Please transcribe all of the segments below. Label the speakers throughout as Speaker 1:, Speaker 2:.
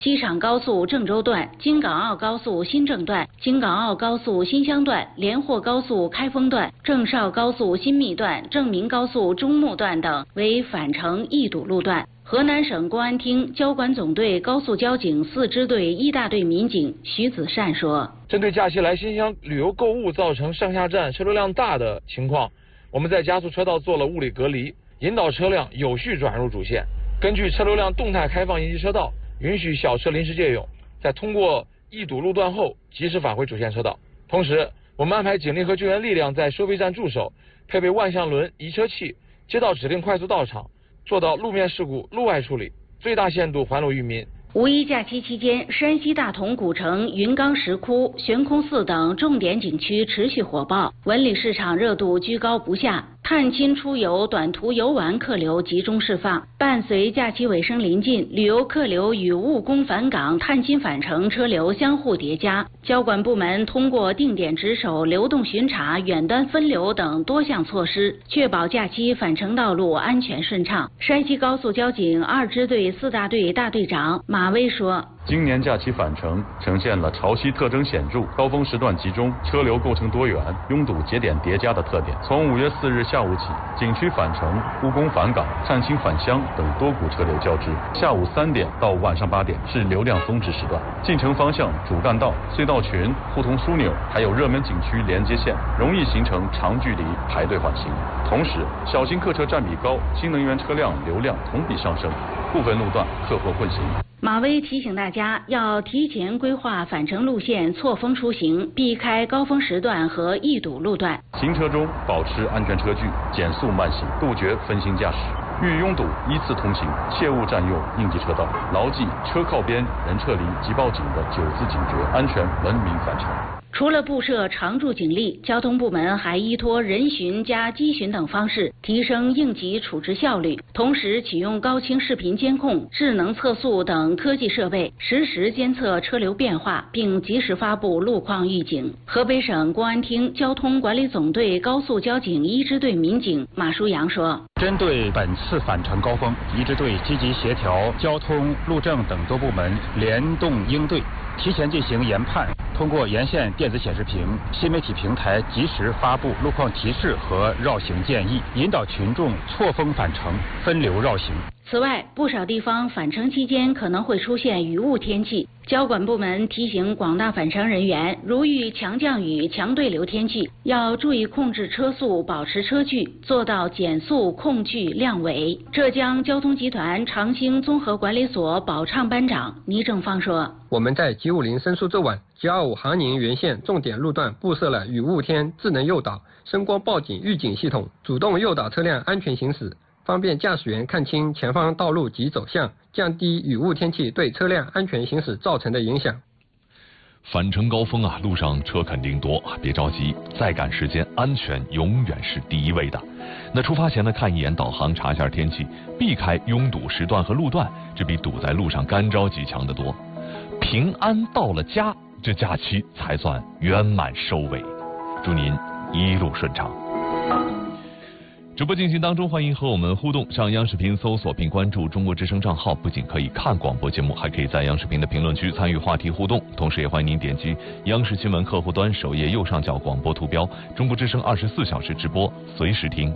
Speaker 1: 机场高速郑州段、京港澳高速新郑段、京港澳高速新乡段、连霍高速开封段、郑绍高速新密段、郑明高速中牟段等为返程易堵路段。河南省公安厅交管总队高速交警4支队1大队民警徐子善说：“
Speaker 2: 针对假期来新乡旅游购物造成上下站车流量大的情况，我们在加速车道做了物理隔离，引导车辆有序转入主线。根据车流量动态开放应急车道，允许小车临时借用，在通过易堵路段后及时返回主线车道。同时，我们安排警力和救援力量在收费站驻守，配备万向轮移车器，接到指令快速到场，做到路面事故路外处理，最大限度还路于民。”
Speaker 1: 五一假期期间，山西大同古城、云冈石窟、悬空寺等重点景区持续火爆，文旅市场热度居高不下。探亲出游、短途游玩客流集中释放。伴随假期尾声临近，旅游客流与务工返岗、探亲返程车流相互叠加。交管部门通过定点值守、流动巡查、远端分流等多项措施，确保假期返程道路安全顺畅。山西高速交警2支队4大队大队长马威说：“
Speaker 3: 今年假期返程呈现了潮汐特征显著、高峰时段集中、车流构成多元、拥堵节点叠加的特点。从5月4日下午起，景区返程、务工返岗、探亲返乡等多股车流交织。下午3点到晚上8点是流量峰值时段，进城方向、主干道、隧道群、互通枢纽还有热门景区连接线，容易形成长距离排队缓行。同时，小型客车占比高，新能源车辆流量同比上升，部分路段客货混行。”
Speaker 1: 马威提醒大家要提前规划返程路线，错峰出行，避开高峰时段和易堵路段。
Speaker 3: 行车中保持安全车距，减速慢行，杜绝分心驾驶。遇拥堵依次通行，切勿占用应急车道，牢记车靠边、人撤离即报警的9字警诀，安全文明返程。
Speaker 1: 除了布设常驻警力，交通部门还依托人巡加机巡等方式提升应急处置效率，同时启用高清视频监控、智能测速等科技设备，实时监测车流变化，并及时发布路况预警。河北省公安厅交通管理总队高速交警1支队民警马书阳说：“
Speaker 4: 针对本次返程高峰，1支队积极协调交通、路政等多部门联动应对，提前进行研判，通过沿线电子显示屏、新媒体平台及时发布路况提示和绕行建议，引导群众错峰返程、分流绕行。”
Speaker 1: 此外，不少地方返程期间可能会出现雨雾天气，交管部门提醒广大返程人员，如遇强降雨、强对流天气，要注意控制车速，保持车距，做到减速、控距、量维。浙江交通集团长兴综合管理所保畅班长倪正芳说：“
Speaker 5: 我们在950申诉周晚、925杭宁原线重点路段布设了雨雾天智能诱导、声光报警预警系统，主动诱导车辆安全行驶，方便驾驶员看清前方道路及走向，降低雨雾天气对车辆安全行驶造成的影响。”
Speaker 6: 返程高峰路上车肯定多，别着急，再赶时间，安全永远是第一位的。那出发前呢，看一眼导航，查一下天气，避开拥堵时段和路段，这比堵在路上干着急强得多。平安到了家，这假期才算圆满收尾。祝您一路顺畅。直播进行当中，欢迎和我们互动，上央视频搜索并关注中国之声账号，不仅可以看广播节目，还可以在央视频的评论区参与话题互动，同时也欢迎您点击央视新闻客户端首页右上角广播图标，中国之声24小时直播，随时听。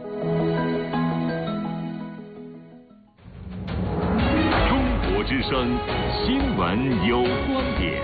Speaker 7: 中国之声新闻有观点，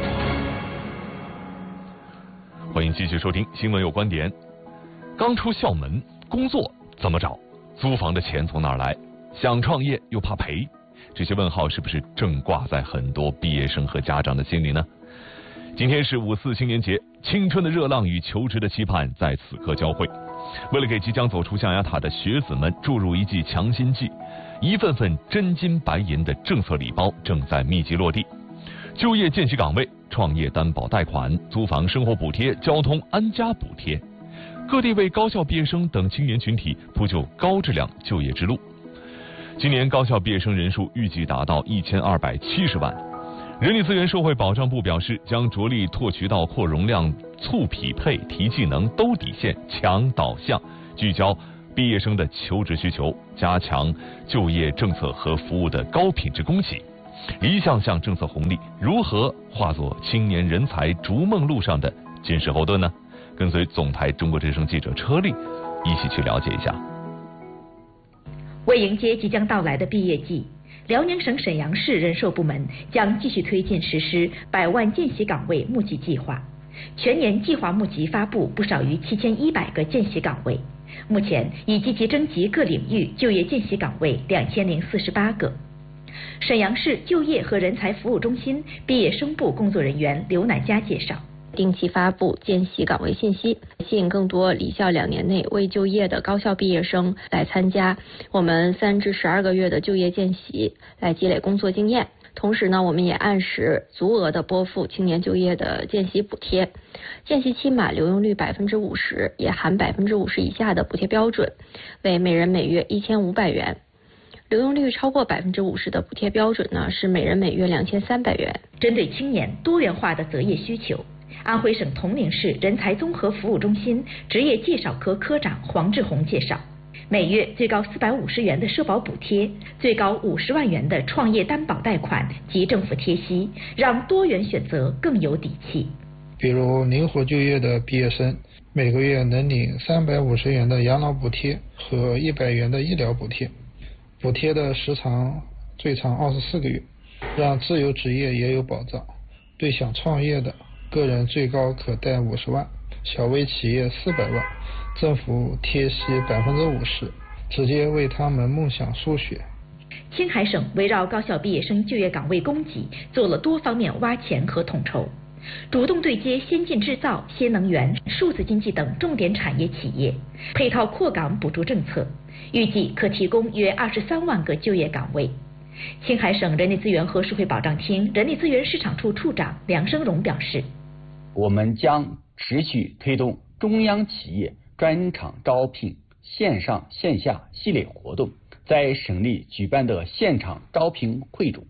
Speaker 6: 欢迎继续收听新闻有观点。刚出校门，工作怎么找？租房的钱从哪儿来？想创业又怕赔，这些问号是不是正挂在很多毕业生和家长的心里呢？今天是5·4青年节，青春的热浪与求职的期盼在此刻交汇。为了给即将走出象牙塔的学子们注入一剂强心剂，一份份真金白银的政策礼包正在密集落地。就业见习岗位、创业担保贷款、租房生活补贴、交通安家补贴，各地为高校毕业生等青年群体铺就高质量就业之路。今年高校毕业生人数预计达到1270万。人力资源社会保障部表示，将着力拓渠道、扩容量、促匹配、提技能、兜底线、强导向，聚焦毕业生的求职需求，加强就业政策和服务的高品质供给。 一项项政策红利如何化作青年人才逐梦路上的坚实后盾呢？跟随总台中国之声记者车丽一起去了解一下。
Speaker 8: 为迎接即将到来的毕业季，辽宁省沈阳市人社部门将继续推进实施100万见习岗位募集计划，全年计划募集发布不少于7100个见习岗位，目前已积极征集各领域就业见习岗位2048个。沈阳市就业和人才服务中心毕业生部工作人员刘乃佳介绍，
Speaker 9: 定期发布见习岗位信息，吸引更多离校2年内未就业的高校毕业生来参加我们3至12个月的就业见习，来积累工作经验。同时呢，我们也按时足额的拨付青年就业的见习补贴，见习期满留用率50%，也含50%以下的补贴标准，为每人每月1500元。留用率超过50%的补贴标准呢，是每人每月2300元。
Speaker 8: 针对青年多元化的择业需求，安徽省铜陵市人才综合服务中心职业介绍科科长黄志红介绍，每月最高450元的社保补贴，最高50万元的创业担保贷款及政府贴息，让多元选择更有底气。
Speaker 10: 比如灵活就业的毕业生，每个月能领350元的养老补贴和100元的医疗补贴，补贴的时长最长24个月，让自由职业也有保障。对想创业的个人最高可贷50万，小微企业400万，政府贴息50%，直接为他们梦想输血。
Speaker 8: 青海省围绕高校毕业生就业岗位供给做了多方面挖潜和统筹，主动对接先进制造、新能源、数字经济等重点产业企业，配套扩岗补助政策，预计可提供约23万个就业岗位。青海省人力资源和社会保障厅人力资源市场处处长梁生荣表示，
Speaker 11: 我们将持续推动中央企业专场招聘线上线下系列活动，在省里举办的现场招聘会中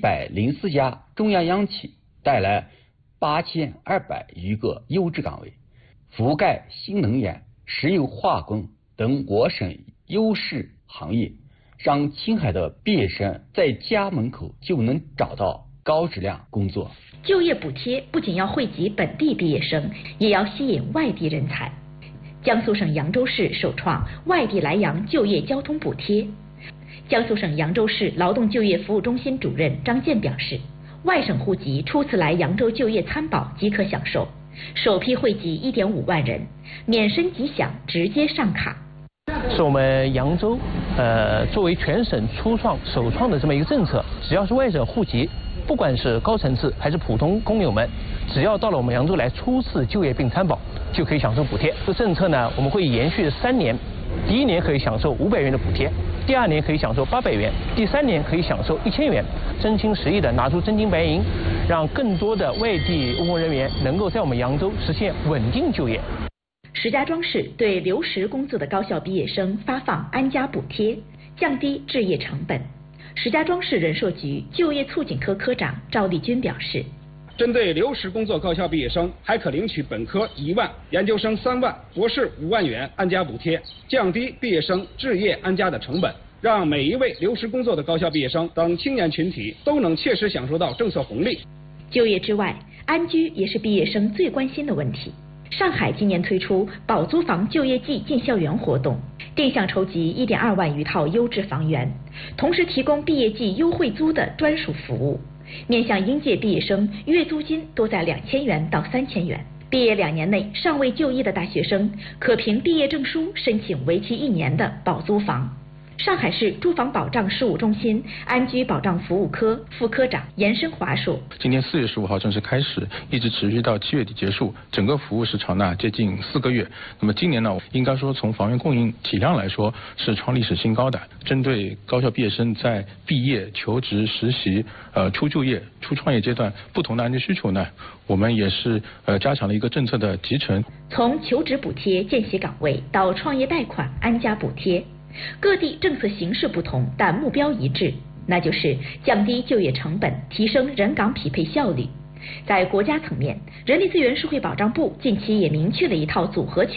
Speaker 11: ，104家中央企带来8200余个优质岗位，覆盖新能源、石油化工等我省优势行业，让青海的毕业生在家门口就能找到高质量工作。
Speaker 8: 就业补贴不仅要惠及本地毕业生，也要吸引外地人才。江苏省扬州市首创外地来扬就业交通补贴。江苏省扬州市劳动就业服务中心主任张健表示，外省户籍初次来扬州就业参保即可享受，首批惠及1.5万人，免申即享，直接上卡。
Speaker 12: 是我们扬州作为全省首创的这么一个政策，只要是外省户籍，不管是高层次还是普通工友们，只要到了我们扬州来初次就业并参保，就可以享受补贴。这个政策呢，我们会延续3年，第1年可以享受500元的补贴，第2年可以享受800元，第3年可以享受1000元，真情实意的拿出真金白银，让更多的外地务工人员能够在我们扬州实现稳定就业。
Speaker 8: 石家庄市对留实工作的高校毕业生发放安家补贴，降低置业成本。石家庄市人社局就业促进科科长赵丽君表示，
Speaker 13: 针对留实工作高校毕业生，还可领取本科1万、研究生3万、博士5万元安家补贴，降低毕业生置业安家的成本，让每一位留实工作的高校毕业生等青年群体都能切实享受到政策红利。
Speaker 8: 就业之外，安居也是毕业生最关心的问题。上海今年推出保租房就业季进校园活动，定向筹集1.2万余套优质房源，同时提供毕业季优惠租的专属服务，面向应届毕业生，月租金多在2000元到3000元。毕业2年内尚未就业的大学生，可凭毕业证书申请为期1年的保租房。上海市住房保障事务中心安居保障服务科副科长严生华说，
Speaker 14: 今年4月15号正式开始，一直持续到7月底结束，整个服务时长呢接近4个月。那么今年呢，应该说从房源供应体量来说是创历史新高的。针对高校毕业生在毕业、求职、实习、初就业、初创业阶段不同的安居需求呢，我们也是加强了一个政策的集成。
Speaker 8: 从求职补贴、见习岗位到创业贷款、安家补贴，各地政策形式不同，但目标一致，那就是降低就业成本，提升人岗匹配效率。在国家层面，人力资源社会保障部近期也明确了一套组合拳，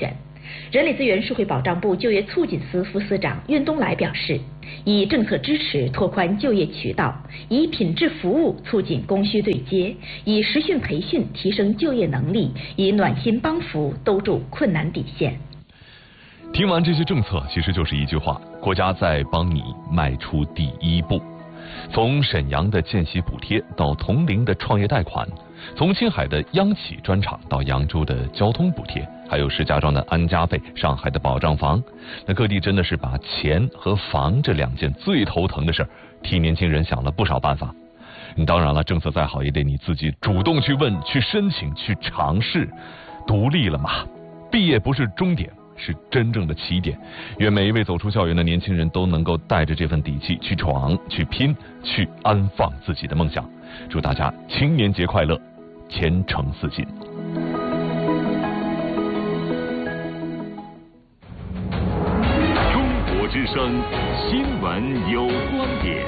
Speaker 8: 人力资源社会保障部就业促进司副司长苑东来表示，以政策支持拓宽就业渠道，以品质服务促进供需对接，以实训培训提升就业能力，以暖心帮扶兜住困难底线。
Speaker 6: 听完这些政策，其实就是一句话：国家在帮你迈出第一步。从沈阳的见习补贴到铜陵的创业贷款，从青海的央企专场到扬州的交通补贴，还有石家庄的安家费、上海的保障房，那各地真的是把钱和房这两件最头疼的事儿，替年轻人想了不少办法。当然了，政策再好也得你自己主动去问、去申请、去尝试。独立了嘛，毕业不是终点，是真正的起点。愿每一位走出校园的年轻人都能够带着这份底气去闯、去拼、去安放自己的梦想。祝大家青年节快乐，前程似锦。
Speaker 7: 中国之声新闻有观点，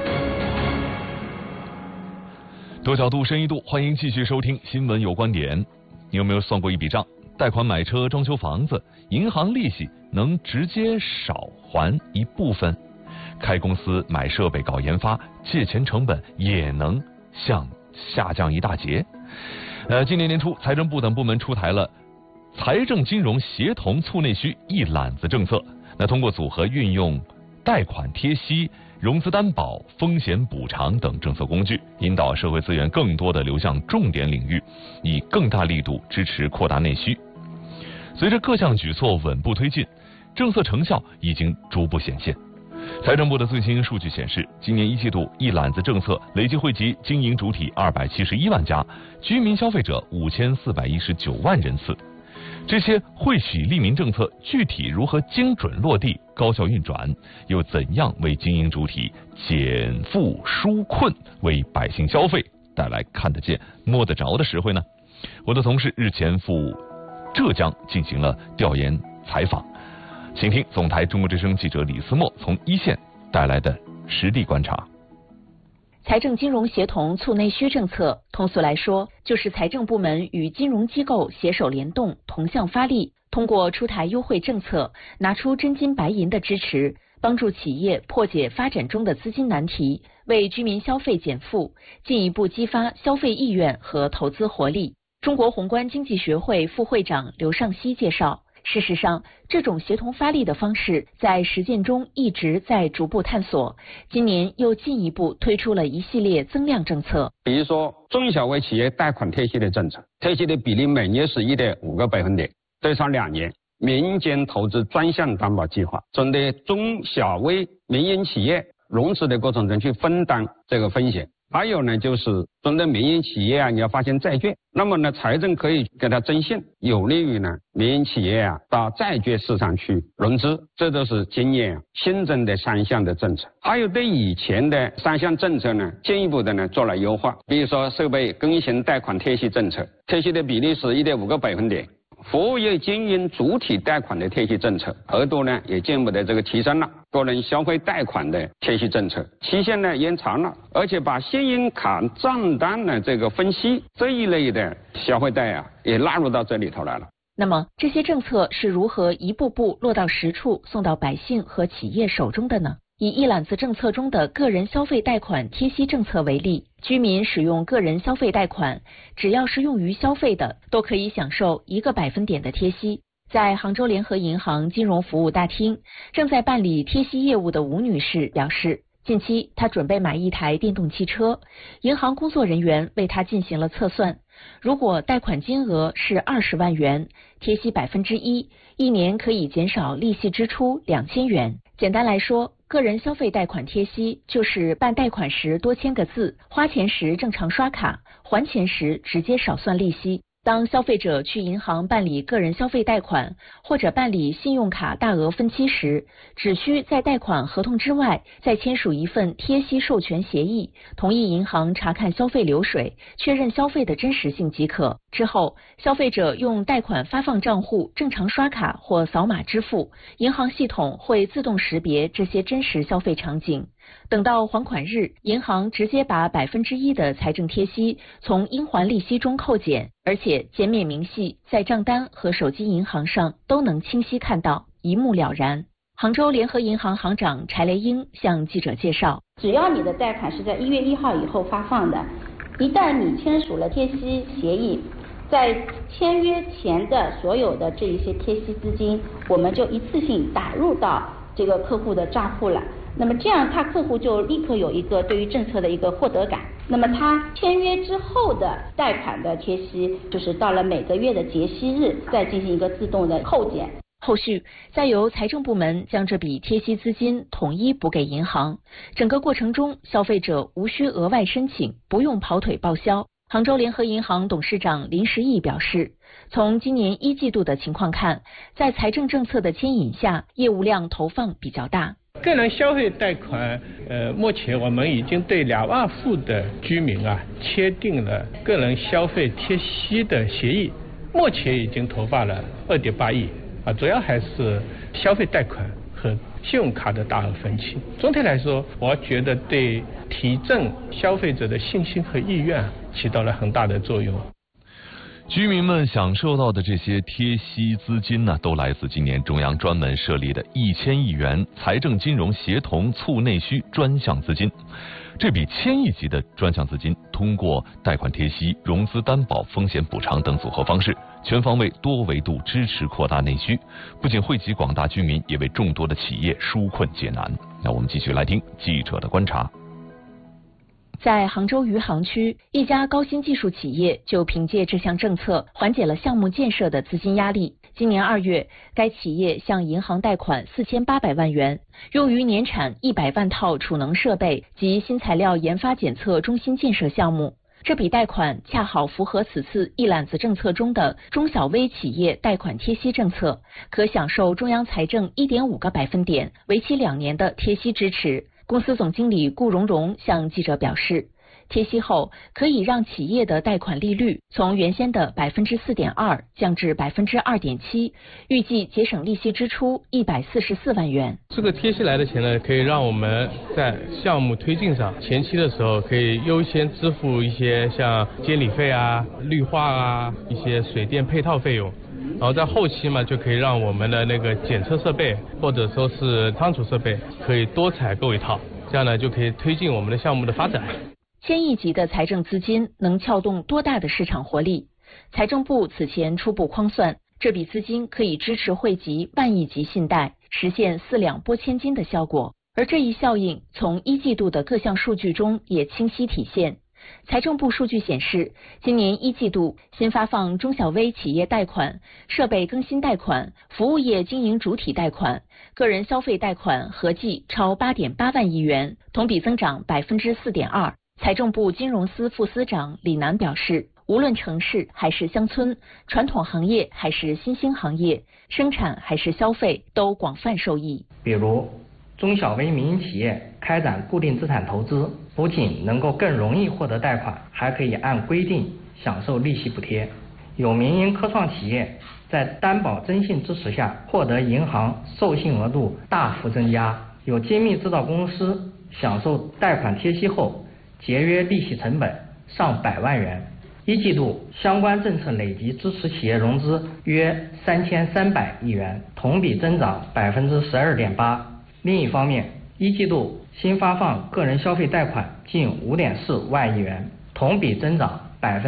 Speaker 6: 多角度深一度，欢迎继续收听新闻有观点。你有没有算过一笔账？贷款买车、装修房子，银行利息能直接少还一部分；开公司、买设备、搞研发，借钱成本也能下降一大截。今年年初，财政部等部门出台了财政金融协同促内需一揽子政策。那通过组合运用贷款贴息、融资担保、风险补偿等政策工具，引导社会资源更多的流向重点领域，以更大力度支持扩大内需。随着各项举措稳步推进，政策成效已经逐步显现。财政部的最新数据显示，今年一季度一揽子政策累计惠及经营主体271万家，居民消费者5419万人次。这些惠企利民政策具体如何精准落地、高效运转，又怎样为经营主体减负纾困，为百姓消费带来看得见、摸得着的实惠呢？我的同事日前赴浙江进行了调研采访，请听总台中国之声记者李思墨从一线带来的实地观察。
Speaker 1: 财政金融协同促内需政策，通俗来说，就是财政部门与金融机构携手联动，同向发力，通过出台优惠政策，拿出真金白银的支持，帮助企业破解发展中的资金难题，为居民消费减负，进一步激发消费意愿和投资活力。中国宏观经济学会副会长刘尚希介绍，事实上，这种协同发力的方式在实践中一直在逐步探索，今年又进一步推出了一系列增量政策。
Speaker 15: 比如说，中小微企业贷款贴息的政策，贴息的比例每年是1.5个百分点，对上2年。民间投资专项担保计划，针对中小微民营企业融资的过程中去分担这个风险。还有呢，就是针对民营企业你要发行债券，那么呢，财政可以给它征信，有利于呢民营企业到债券市场去融资，这都是今年新增的3项的政策。还有对以前的3项政策呢，进一步的呢做了优化，比如说设备更新贷款贴息政策，贴息的比例是1.5个百分点。服务业经营主体贷款的贴息政策额度呢也进一步的提升了，个人消费贷款的贴息政策期限呢延长了，而且把信用卡账单的分析这一类的消费贷也纳入到这里头来了。
Speaker 1: 那么这些政策是如何一步步落到实处，送到百姓和企业手中的呢？以一揽子政策中的个人消费贷款贴息政策为例，居民使用个人消费贷款，只要是用于消费的，都可以享受1个百分点的贴息。在杭州联合银行金融服务大厅，正在办理贴息业务的吴女士表示，近期她准备买一台电动汽车，银行工作人员为她进行了测算，如果贷款金额是20万元，贴息1%，一年可以减少利息支出2000元。简单来说，个人消费贷款贴息就是办贷款时多签个字，花钱时正常刷卡，还钱时直接少算利息。当消费者去银行办理个人消费贷款或者办理信用卡大额分期时，只需在贷款合同之外再签署一份贴息授权协议，同意银行查看消费流水，确认消费的真实性即可。之后，消费者用贷款发放账户正常刷卡或扫码支付，银行系统会自动识别这些真实消费场景。
Speaker 8: 等到还款日，银行直接把1%的财政贴息从应还利息中扣减，而且减免明细，在账单和手机银行上都能清晰看到，一目了然。杭州联合银行行长柴雷英向记者介绍，
Speaker 16: 只要你的贷款是在1月1号以后发放的，一旦你签署了贴息协议，在签约前的所有的这一些贴息资金，我们就一次性打入到这个客户的账户了。那么这样，他客户就立刻有一个对于政策的一个获得感。那么他签约之后的贷款的贴息，就是到了每个月的结息日，再进行一个自动的扣减。
Speaker 8: 后续再由财政部门将这笔贴息资金统一补给银行，整个过程中消费者无需额外申请，不用跑腿报销。杭州联合银行董事长林时义表示，从今年1季度的情况看，在财政政策的牵引下，业务量投放比较大。
Speaker 12: 个人消费贷款，目前我们已经对2万户的居民签订了个人消费贴息的协议，目前已经投放了2.8亿，主要还是消费贷款和信用卡的大额分期。总体来说，我觉得对提振消费者的信心和意愿起到了很大的作用。
Speaker 6: 居民们享受到的这些贴息资金呢，都来自今年中央专门设立的1000亿元财政金融协同促内需专项资金。这笔1000亿级的专项资金，通过贷款贴息、融资担保、风险补偿等组合方式，全方位多维度支持扩大内需，不仅惠及广大居民，也为众多的企业纾困解难。那我们继续来听记者的观察。
Speaker 8: 在杭州余杭区，一家高新技术企业就凭借这项政策缓解了项目建设的资金压力。今年2月，该企业向银行贷款4800万元，用于年产100万套储能设备及新材料研发检测中心建设项目。这笔贷款恰好符合此次一揽子政策中的中小微企业贷款贴息政策，可享受中央财政1.5个百分点，为期2年的贴息支持。公司总经理顾荣荣向记者表示，贴息后可以让企业的贷款利率从原先的4.2%降至2.7%，预计节省利息支出144万元。
Speaker 17: 这个贴息来的钱呢，可以让我们在项目推进上前期的时候可以优先支付一些像监理费绿化一些水电配套费用。然后在后期嘛，就可以让我们的那个检测设备或者说是仓储设备可以多采购一套，这样呢就可以推进我们的项目的发展。
Speaker 8: 1000亿级的财政资金能撬动多大的市场活力？财政部此前初步框算，这笔资金可以支持惠及万亿级信贷，实现4两拨千斤的效果。而这一效应从1季度的各项数据中也清晰体现。财政部数据显示，今年1季度新发放中小微企业贷款、设备更新贷款、服务业经营主体贷款、个人消费贷款合计超8.8万亿元，同比增长4.2%。财政部金融司副司长李楠表示，无论城市还是乡村，传统行业还是新兴行业，生产还是消费，都广泛受益。
Speaker 18: 比如中小微民营企业开展固定资产投资，不仅能够更容易获得贷款，还可以按规定享受利息补贴。有民营科创企业在担保征信支持下，获得银行授信额度大幅增加。有精密制造公司享受贷款贴息后，节约利息成本上100万元。1季度相关政策累计支持企业融资约3300亿元，同比增长12.8%。另一方面，1季度新发放个人消费贷款近5.4万亿元，同比增长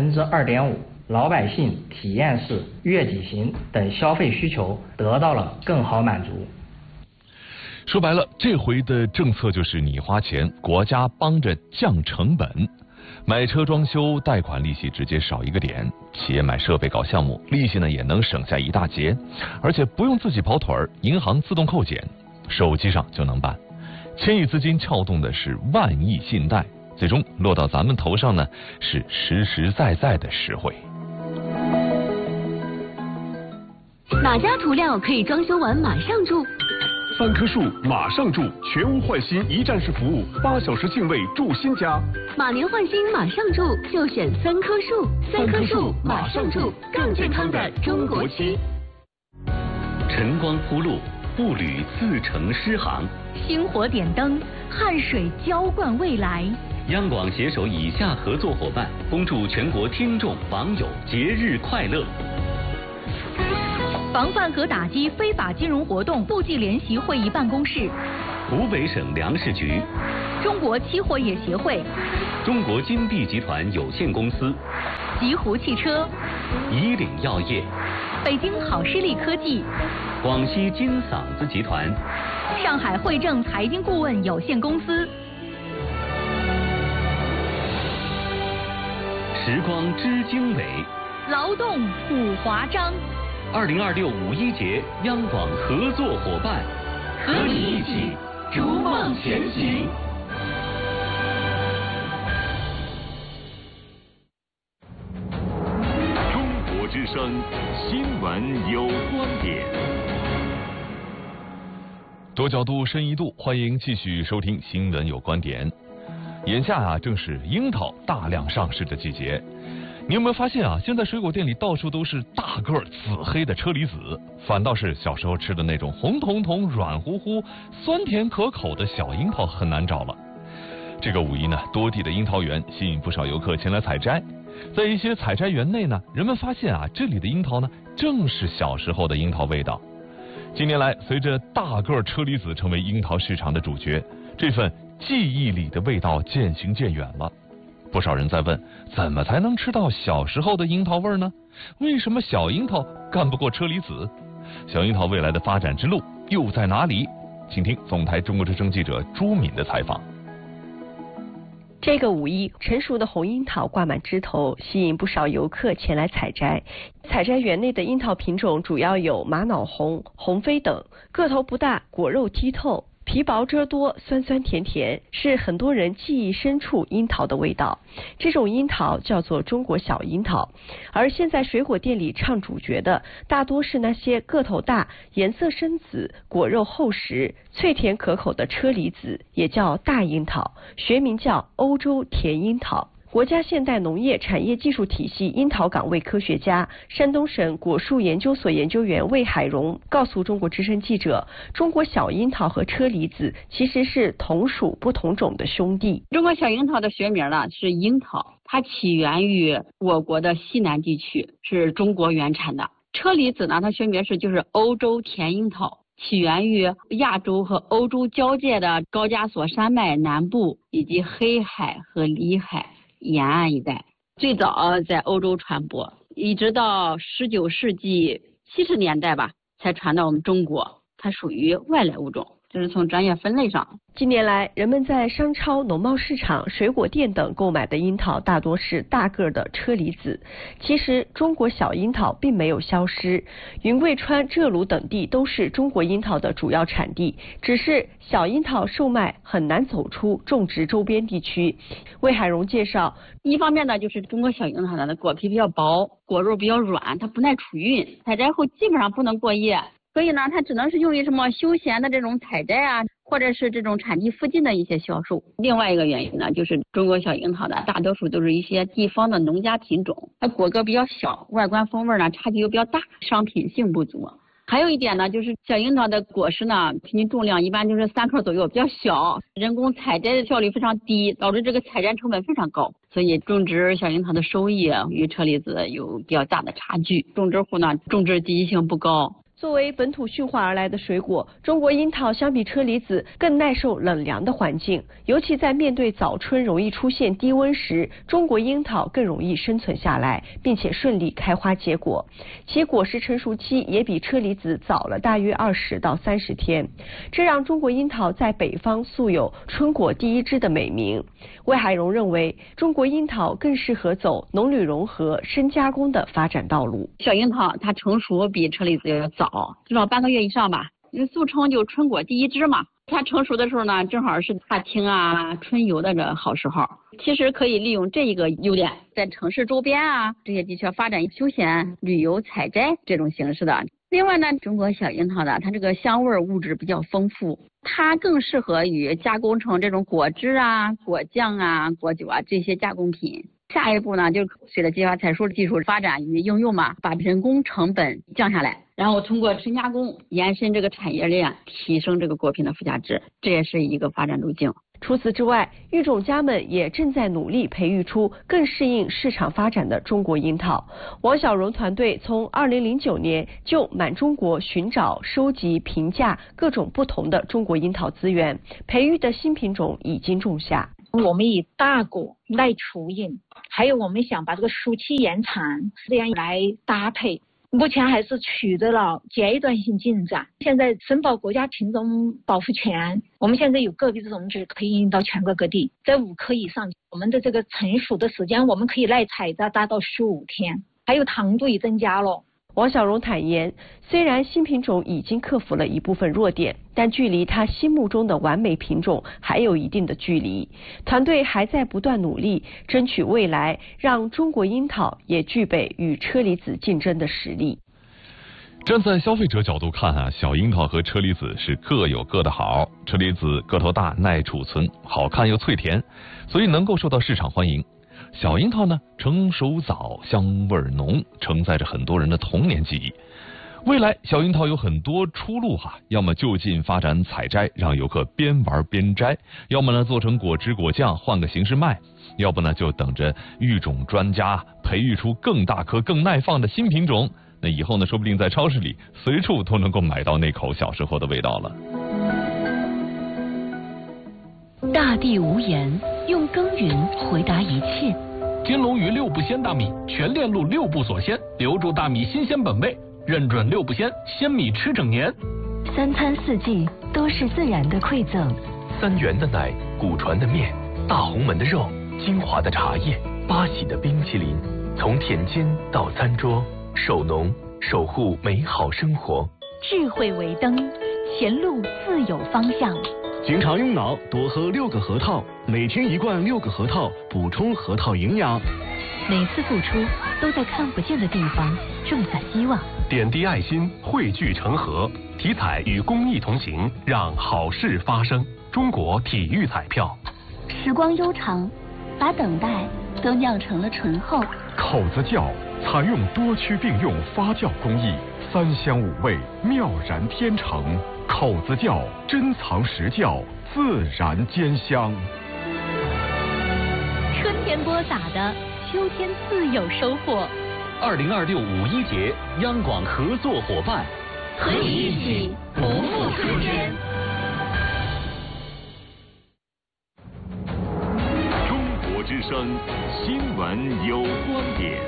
Speaker 18: 2.5%。老百姓体验式、悦己型等消费需求得到了更好满足。
Speaker 6: 说白了，这回的政策就是你花钱，国家帮着降成本。买车装修贷款利息直接少1个点，企业买设备搞项目利息呢也能省下一大截，而且不用自己跑腿儿，银行自动扣减，手机上就能办。1000亿资金撬动的是万亿信贷，最终落到咱们头上呢是实实在在的实惠。
Speaker 19: 哪家涂料可以装修完马上住
Speaker 7: ？3棵树马上住，全屋换新一站式服务，8小时净位住新家。
Speaker 19: 马年换新马上住，就选3棵树。3棵树马上住，更健康的中国区。
Speaker 7: 晨光铺路，
Speaker 20: 步履自成诗行。
Speaker 19: 星火点灯，汗水浇灌未来。
Speaker 20: 央广携手以下合作伙伴，恭祝全国听众网友节日快乐。
Speaker 19: 防范和打击非法金融活动部际联席会议办公室，
Speaker 20: 湖北省粮食局，
Speaker 19: 中国期货业协会，
Speaker 20: 中国金碧集团有限公司，
Speaker 19: 极狐汽车，
Speaker 20: 以岭药业，
Speaker 19: 北京好视力科技，
Speaker 20: 广西金嗓子集团，
Speaker 19: 上海汇正财经顾问有限公司。
Speaker 20: 时光知经纬，
Speaker 19: 劳动普华章。
Speaker 20: 2026五一节央广合作伙伴，
Speaker 19: 和你一起逐梦前行。
Speaker 7: 中国之声新闻有观点，
Speaker 6: 多角度深一度，欢迎继续收听新闻有观点。眼下啊，正是樱桃大量上市的季节。你有没有发现啊？现在水果店里到处都是大个紫黑的车厘子，反倒是小时候吃的那种红彤彤、软乎乎、酸甜可口的小樱桃很难找了。这个五一呢，多地的樱桃园吸引不少游客前来采摘。在一些采摘园内呢，人们发现啊，这里的樱桃呢，正是小时候的樱桃味道。近年来，随着大个车厘子成为樱桃市场的主角，这份记忆里的味道渐行渐远了。不少人在问，怎么才能吃到小时候的樱桃味呢？为什么小樱桃干不过车厘子？小樱桃未来的发展之路又在哪里？请听总台中国之声记者朱敏的采访。
Speaker 21: 这个五一，成熟的红樱桃挂满枝头，吸引不少游客前来采摘。采摘园内的樱桃品种主要有玛瑙红、红飞等，个头不大，果肉剔透，皮薄汁多，酸酸甜甜，是很多人记忆深处樱桃的味道。这种樱桃叫做中国小樱桃。而现在水果店里唱主角的，大多是那些个头大、颜色深紫、果肉厚实、脆甜可口的车厘子，也叫大樱桃，学名叫欧洲甜樱桃。国家现代农业产业技术体系樱桃岗位科学家、山东省果树研究所研究员魏海荣告诉中国之声记者，中国小樱桃和车厘子其实是同属不同种的兄弟。
Speaker 22: 中国小樱桃的学名呢是樱桃，它起源于我国的西南地区，是中国原产的。车厘子呢，它学名就是欧洲甜樱桃，起源于亚洲和欧洲交界的高加索山脉南部以及黑海和里海沿岸一带，最早在欧洲传播，一直到19世纪70年代吧，才传到我们中国。它属于外来物种，这是从专业分类上。
Speaker 21: 近年来，人们在商超、农贸市场、水果店等购买的樱桃大多是大个的车厘子。其实，中国小樱桃并没有消失，云贵川、浙鲁等地都是中国樱桃的主要产地，只是小樱桃售卖很难走出种植周边地区。魏海荣介绍，
Speaker 22: 一方面呢，就是中国小樱桃的果皮比较薄，果肉比较软，它不耐储运，采摘后基本上不能过夜。所以呢，它只能是用于什么休闲的这种采摘啊，或者是这种产地附近的一些销售。另外一个原因呢，就是中国小樱桃的大多数都是一些地方的农家品种，它果个比较小，外观风味呢差距又比较大，商品性不足。还有一点呢，就是小樱桃的果实呢，平均重量一般就是3克左右，比较小，人工采摘的效率非常低，导致这个采摘成本非常高，所以种植小樱桃的收益与车厘子有比较大的差距。种植户呢，种植积极性不高。
Speaker 21: 作为本土驯化而来的水果，中国樱桃相比车厘子更耐受冷凉的环境，尤其在面对早春容易出现低温时，中国樱桃更容易生存下来，并且顺利开花结果。其果实成熟期也比车厘子早了大约20到30天，这让中国樱桃在北方素有春果第一枝的美名。魏海荣认为，中国樱桃更适合走农旅融合、深加工的发展道路。
Speaker 22: 小樱桃它成熟比车厘子要早，至少半个月以上吧，因为俗称就春果第一枝嘛。它成熟的时候呢，正好是踏青啊、春游的这好时候。其实可以利用这一个优点，在城市周边啊这些地区发展休闲旅游采摘这种形式的。另外呢，中国小樱桃的它这个香味物质比较丰富，它更适合于加工成这种果汁啊、果酱啊、果酒啊这些加工品。下一步呢，就随着计划采收技术发展与应用嘛，把人工成本降下来， 然后通过深加工延伸这个产业链，提升这个果品的附加值，这也是一个发展路径。
Speaker 21: 除此之外，育种家们也正在努力培育出更适应市场发展的中国樱桃。王小荣团队从2009年就满中国寻找、收集、评价各种不同的中国樱桃资源，培育的新品种已经种下。
Speaker 2: 我们以大果、耐储饮，还有我们想把这个熟期延长，这样来搭配。目前还是取得了阶段性进展，现在申报国家品种保护权，我们现在有个别的种子可以运到全国各地，在5颗以上，我们的这个成熟的时间我们可以耐采达到15天，还有糖度也增加了。
Speaker 21: 王小荣坦言，虽然新品种已经克服了一部分弱点，但距离他心目中的完美品种还有一定的距离。团队还在不断努力，争取未来让中国樱桃也具备与车厘子竞争的实力。
Speaker 6: 站在消费者角度看啊，小樱桃和车厘子是各有各的好。车厘子个头大、耐储存、好看又脆甜，所以能够受到市场欢迎。小樱桃呢，成熟早，香味浓，承载着很多人的童年记忆。未来小樱桃有很多出路要么就近发展采摘，让游客边玩边摘；要么呢做成果汁果酱，换个形式卖；要不呢就等着育种专家培育出更大颗、更耐放的新品种。那以后呢，说不定在超市里随处都能够买到那口小时候的味道了。
Speaker 19: 大地无言，用耕耘回答一切。
Speaker 3: 金龙鱼6步鲜大米，全链路6步锁鲜，留住大米新鲜本味，认准6步鲜，鲜米吃整年。
Speaker 19: 3餐4季都是自然的馈赠。
Speaker 23: 3元的奶，古传的面，大红门的肉，金华的茶叶，八喜的冰淇淋，从田间到餐桌，守农守护美好生活。
Speaker 19: 智慧为灯，前路自有方向。
Speaker 24: 经常用脑，多喝6个核桃，每天1罐6个核桃，补充核桃营养。
Speaker 19: 每次付出都在看不见的地方种下希望。
Speaker 25: 点滴爱心，汇聚成河，体彩与公益同行，让好事发生。中国体育彩票。
Speaker 19: 时光悠长，把等待都酿成了醇厚。
Speaker 25: 口子窖采用多区并用发酵工艺，3香5味，妙然天成。口子窖珍藏实窖，自然兼香。
Speaker 19: 春天播撒的，秋天自有收获。
Speaker 20: 2026五一节，央广合作伙伴，
Speaker 19: 和你一起不负春天。
Speaker 7: 中国之声，新闻有观点。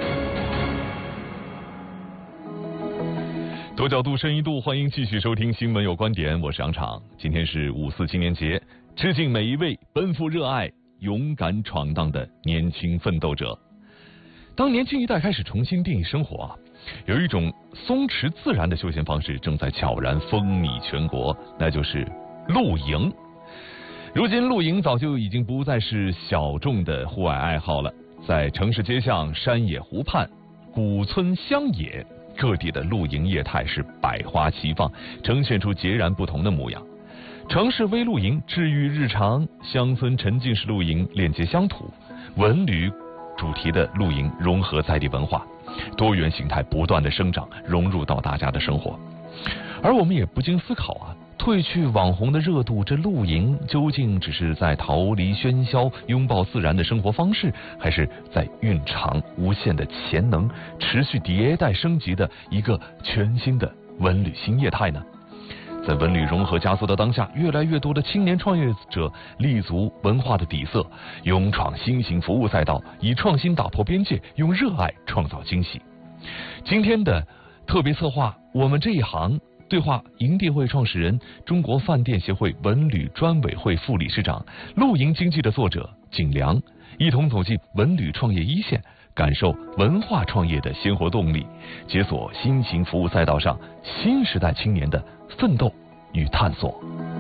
Speaker 6: 多角度，深一度，欢迎继续收听新闻有观点，我是杨昶。今天是5四纪念节，致敬每一位奔赴热爱、勇敢闯荡的年轻奋斗者。当年轻一代开始重新定义生活有一种松弛自然的休闲方式正在悄然风靡全国，那就是露营。如今露营早就已经不再是小众的户外爱好了，在城市街巷、山野湖畔、古村乡野，各地的露营业态是百花齐放，呈现出截然不同的模样。城市微露营治愈日常，乡村沉浸式露营链接乡土，文旅主题的露营融合在地文化，多元形态不断的生长，融入到大家的生活。而我们也不禁思考褪去网红的热度，这露营究竟只是在逃离喧嚣、拥抱自然的生活方式，还是在蕴藏无限的潜能，持续迭代升级的一个全新的文旅新业态呢？在文旅融合加速的当下，越来越多的青年创业者立足文化的底色，勇闯新型服务赛道，以创新打破边界，用热爱创造惊喜。今天的特别策划，我们这一行对话营地会创始人、中国饭店协会文旅专委会副理事长、露营经济的作者景良，一同走进文旅创业一线，感受文化创业的鲜活动力，解锁新型服务赛道上新时代青年的奋斗与探索。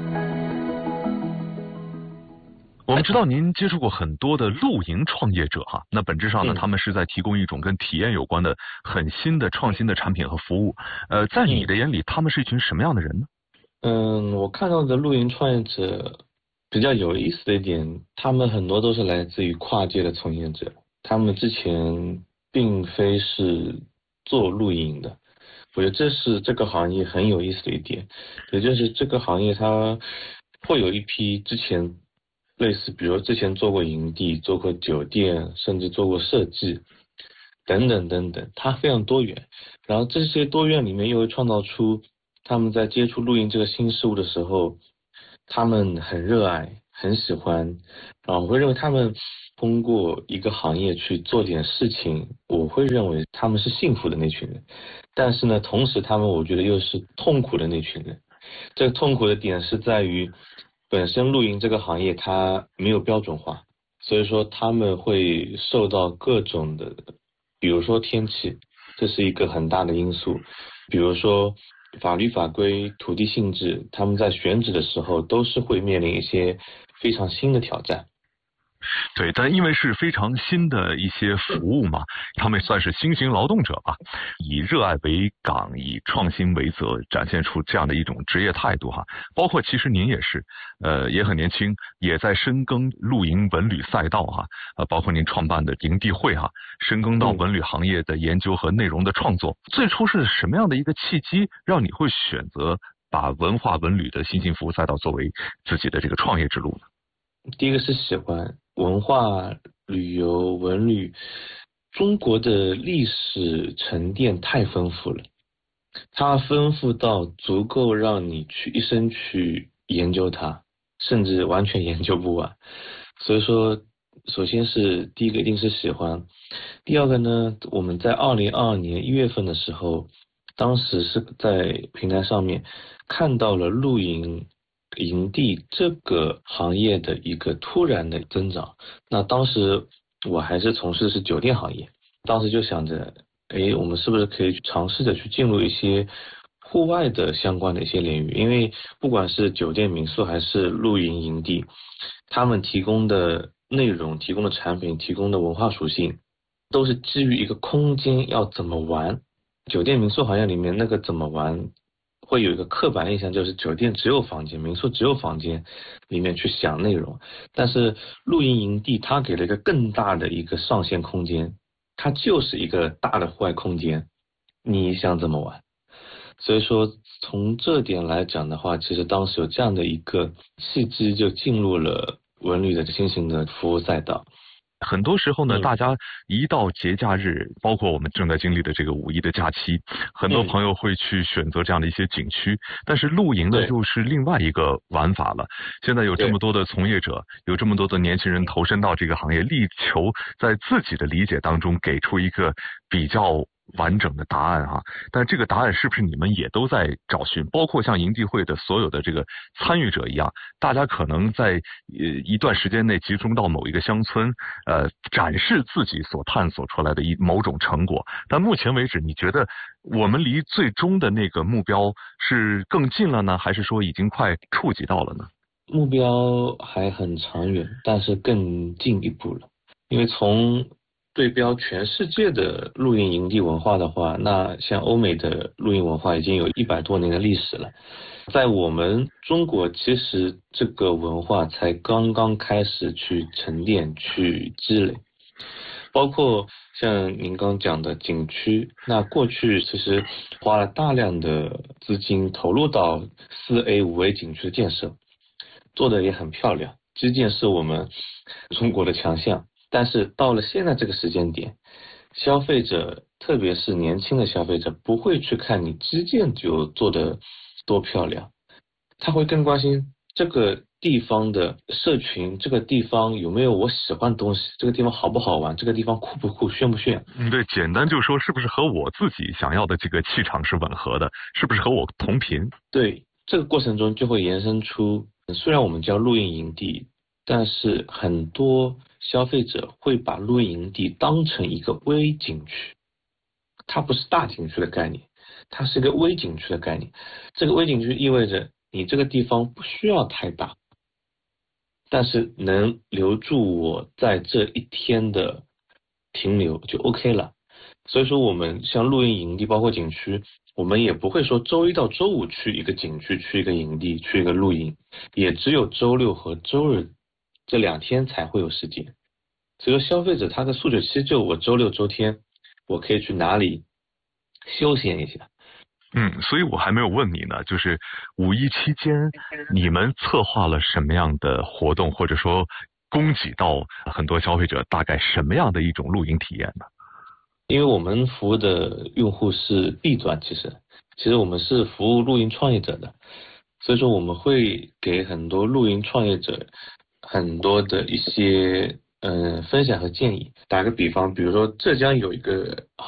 Speaker 26: 我们知道您接触过很多的露营创业者那本质上呢，他们是在提供一种跟体验有关的很新的创新的产品和服务。在你的眼里，他们是一群什么样的人呢？
Speaker 27: 我看到的露营创业者比较有意思的一点，他们很多都是来自于跨界的从业者，他们之前并非是做露营的， 我觉得这是这个行业很有意思的一点，也就是这个行业它会有一批之前类似，比如之前做过营地、做过酒店，甚至做过设计等等等等，它非常多元。然后这些多元里面又会创造出他们在接触露营这个新事物的时候，他们很热爱、很喜欢，然后我会认为他们通过一个行业去做点事情，我会认为他们是幸福的那群人。但是呢，同时他们我觉得又是痛苦的那群人。这个痛苦的点是在于，本身露营这个行业它没有标准化，所以说他们会受到各种的，比如说天气，这是一个很大的因素，比如说法律法规、土地性质，他们在选址的时候都是会面临一些非常新的挑战。
Speaker 26: 对，但因为是非常新的一些服务嘛，他们算是新型劳动者吧，以热爱为岗，以创新为责，展现出这样的一种职业态度哈。包括其实您也是，也很年轻，也在深耕露营文旅赛道哈，包括您创办的营地会哈，深耕到文旅行业的研究和内容的创作。最初是什么样的一个契机，让你会选择把文化文旅的新兴服务赛道作为自己的这个创业之路呢？
Speaker 27: 第一个是喜欢文化旅游文旅，中国的历史沉淀太丰富了，它丰富到足够让你去一生去研究它，甚至完全研究不完。所以说首先是第一个一定是喜欢，第二个呢，我们在2022年1月份的时候，当时是在平台上面看到了露营营地这个行业的一个突然的增长。那当时我还是从事的是酒店行业，当时就想着我们是不是可以尝试着去进入一些户外的相关的一些领域，因为不管是酒店民宿还是露营营地，他们提供的内容、提供的产品、提供的文化属性都是基于一个空间要怎么玩。酒店民宿行业里面那个怎么玩会有一个刻板印象，就是酒店只有房间，民宿只有房间里面去想内容。但是露营营地它给了一个更大的一个上限空间，它就是一个大的户外空间，你想怎么玩。所以说从这点来讲的话，其实当时有这样的一个契机，就进入了文旅的新型的服务赛道。
Speaker 26: 很多时候呢，大家一到节假日，包括我们正在经历的这个5一的假期，很多朋友会去选择这样的一些景区，但是露营呢又是另外一个玩法了。现在有这么多的从业者，有这么多的年轻人投身到这个行业，力求在自己的理解当中给出一个比较完整的答案哈，但这个答案是不是你们也都在找寻？包括像营地会的所有的这个参与者一样，大家可能在一段时间内集中到某一个乡村，展示自己所探索出来的某种成果。但目前为止，你觉得我们离最终的那个目标是更近了呢，还是说已经快触及到了呢？
Speaker 27: 目标还很长远，但是更进一步了。因为从对标全世界的露营营地文化的话，那像欧美的露营文化已经有100多年的历史了。在我们中国，其实这个文化才刚刚开始去沉淀、去积累。包括像您刚讲的景区，那过去其实花了大量的资金投入到4A、5A 景区的建设，做的也很漂亮，基建是我们中国的强项。但是到了现在这个时间点，消费者特别是年轻的消费者不会去看你基建就做得多漂亮，他会更关心这个地方的社群，这个地方有没有我喜欢的东西，这个地方好不好玩，这个地方酷不酷，炫不炫。
Speaker 26: 对，简单就说是不是和我自己想要的这个气场是吻合的，是不是和我同频。
Speaker 27: 对，这个过程中就会延伸出，虽然我们叫露营营地，但是很多消费者会把露营营地当成一个微景区，它不是大景区的概念，它是一个微景区的概念。这个微景区意味着你这个地方不需要太大，但是能留住我在这一天的停留就 OK 了。所以说我们像露营营地包括景区，我们也不会说周一到周五去一个景区，去一个营地，去一个露营，也只有周六和周日这2天才会有时间。所以说消费者他的诉求期就我周六周天我可以去哪里休闲一下，
Speaker 26: 所以我还没有问你呢，就是五一期间你们策划了什么样的活动，或者说供给到很多消费者大概什么样的一种露营体验呢？
Speaker 27: 因为我们服务的用户是 B 端，其实我们是服务露营创业者的，所以说我们会给很多露营创业者很多的一些分享和建议。打个比方，比如说浙江有一个